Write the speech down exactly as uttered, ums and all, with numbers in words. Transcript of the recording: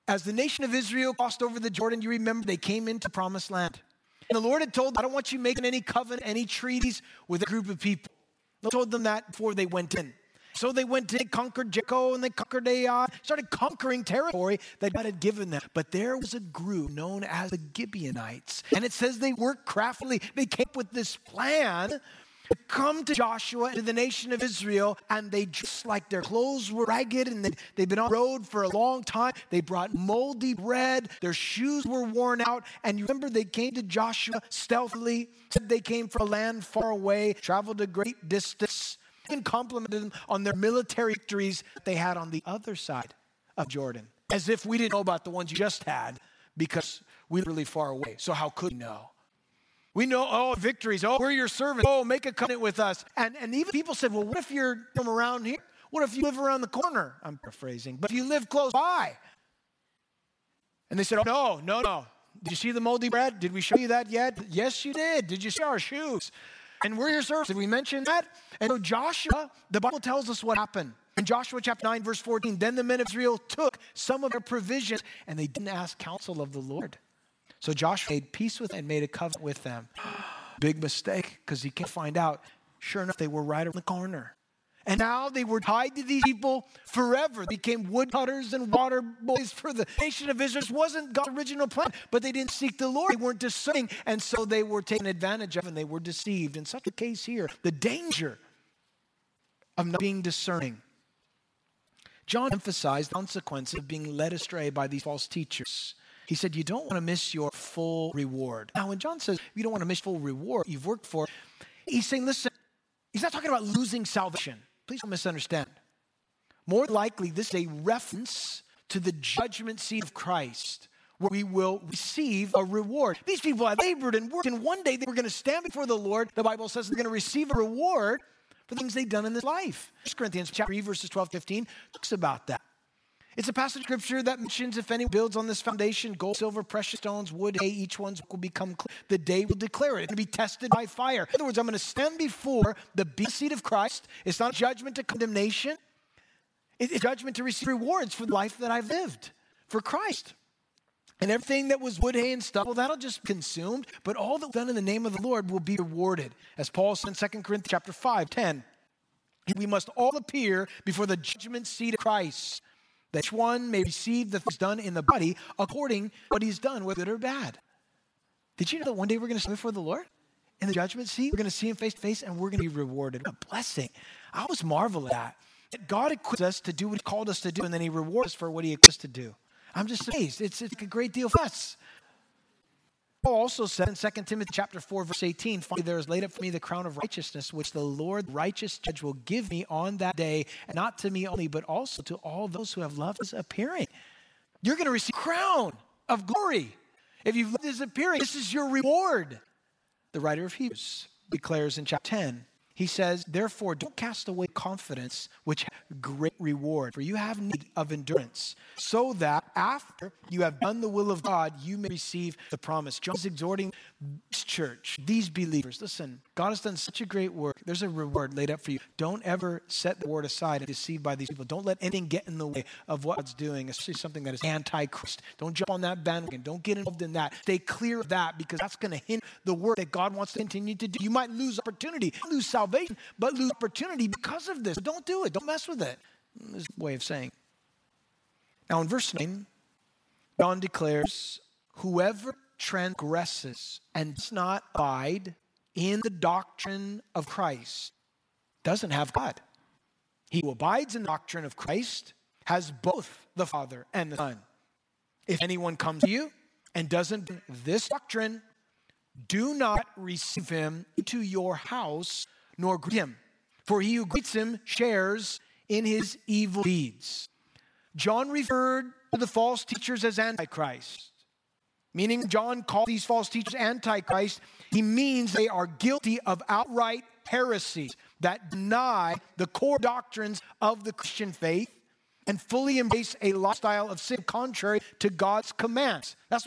As the nation of Israel crossed over the Jordan, you remember they came into promised land. And the Lord had told them, I don't want you making any covenant, any treaties with a group of people. He told them that before they went in. So they went in, they conquered Jericho, and they conquered Ai, started conquering territory that God had given them. But there was a group known as the Gibeonites. And it says they worked craftily. They came up with this plan to come to Joshua and to the nation of Israel, and they dressed like their clothes were ragged, and they'd, they'd been on the road for a long time. They brought moldy bread. Their shoes were worn out. And you remember they came to Joshua stealthily, said they came from a land far away, traveled a great distance, and complimented them on their military victories that they had on the other side of Jordan. As if we didn't know about the ones you just had because we were really far away. So how could we know? We know, oh, victories. Oh, we're your servants. Oh, make a covenant with us. And, and even people said, well, what if you're from around here? What if you live around the corner? I'm paraphrasing. But if you live close by. And they said, oh, no, no, no. Did you see the moldy bread? Did we show you that yet? Yes, you did. Did you see our shoes? And we're your servants. Did we mention that? And so Joshua, the Bible tells us what happened. In Joshua chapter nine, verse fourteen, then the men of Israel took some of their provisions, and they didn't ask counsel of the Lord. So Joshua made peace with them and made a covenant with them. Big mistake, because he can't find out. Sure enough, they were right around the corner. And now they were tied to these people forever. They became woodcutters and water boys for the nation of Israel. This wasn't God's original plan, but they didn't seek the Lord. They weren't discerning, and so they were taken advantage of, and they were deceived. And such a case here, the danger of not being discerning. John emphasized the consequences of being led astray by these false teachers. He said, you don't want to miss your full reward. Now, when John says you don't want to miss full reward you've worked for, he's saying, listen, he's not talking about losing salvation. Please don't misunderstand. More likely, this is a reference to the judgment seat of Christ, where we will receive a reward. These people had labored and worked, and one day they were going to stand before the Lord. The Bible says they're going to receive a reward for things they've done in this life. First Corinthians chapter three, verses twelve, fifteen talks about that. It's a passage of scripture that mentions if anyone builds on this foundation, gold, silver, precious stones, wood, hay, each one's will become clear. The day will declare it. It's going to be tested by fire. In other words, I'm going to stand before the big seat of Christ. It's not judgment to condemnation. It's judgment to receive rewards for the life that I've lived for Christ. And everything that was wood, hay, and stuff, well, that'll just be consumed. But all that's done in the name of the Lord will be rewarded. As Paul said in Second Corinthians chapter five, ten, we must all appear before the judgment seat of Christ, that each one may receive the things done in the body according to what he's done, whether good or bad. Did you know that one day we're going to stand before the Lord in the judgment seat? We're going to see him face to face, and we're going to be rewarded. What a blessing. I always marvel at that. That God equips us to do what he called us to do, and then he rewards us for what he equipped us to do. I'm just amazed. It's, it's a great deal for us. Paul also said in Second Timothy chapter four, verse eighteen, finally there is laid up for me the crown of righteousness, which the Lord, the righteous judge, will give me on that day, and not to me only, but also to all those who have loved his appearing. You're going to receive a crown of glory. If you've loved his appearing, this is your reward. The writer of Hebrews declares in chapter ten, he says, therefore, don't cast away confidence, which has great reward, for you have need of endurance, so that after you have done the will of God, you may receive the promise. John is exhorting this church, these believers. Listen, God has done such a great work. There's a reward laid up for you. Don't ever set the word aside and deceived by these people. Don't let anything get in the way of what God's doing, especially something that is anti-Christ. Don't jump on that bandwagon. Don't get involved in that. Stay clear of that, because that's going to hinder the work that God wants to continue to do. You might lose opportunity, lose salvation, but lose opportunity because of this. So don't do it. Don't mess with it. This is a way of saying. Now in verse nine, John declares, whoever transgresses and does not abide in the doctrine of Christ doesn't have God. He who abides in the doctrine of Christ has both the Father and the Son. If anyone comes to you and doesn't bring this doctrine, do not receive him into your house, nor greet him. For he who greets him shares in his evil deeds. John referred to the false teachers as antichrist. Meaning John called these false teachers antichrist. He means they are guilty of outright heresies that deny the core doctrines of the Christian faith and fully embrace a lifestyle of sin contrary to God's commands. That's what